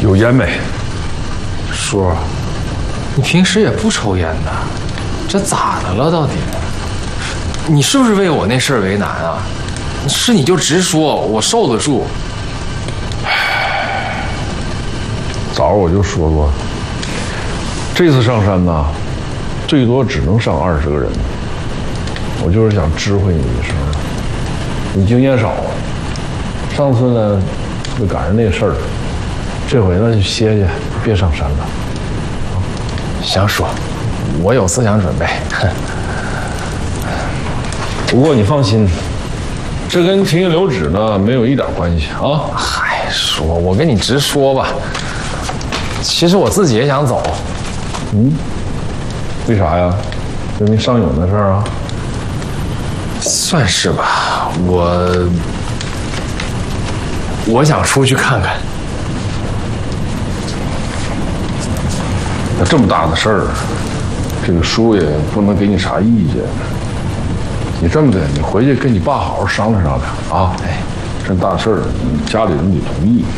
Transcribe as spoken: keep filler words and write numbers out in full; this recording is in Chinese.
有烟没？ 叔，你平时也不抽烟的，这咋的了？到底？你是不是为我那事儿为难啊？是你就直说，我受得住。 早上我就说过，这次上山呐，最多只能上二十个人。我就是想知会你一声，你经验少，上次呢就赶上那个事儿，这回呢就歇歇，别上山了。 行叔，我有思想准备。 不过你放心，这跟停业留职呢没有一点关系啊。 嗨，叔，我跟你直说吧，其实我自己也想走。 嗯，为啥呀？因为上勇的事儿啊？ 算是吧，我我想出去看看。 那这么大的事儿，这个叔也不能给你啥意见。你这么的，你回去跟你爸好好商量商量啊！哎，这大事儿，家里人得同意。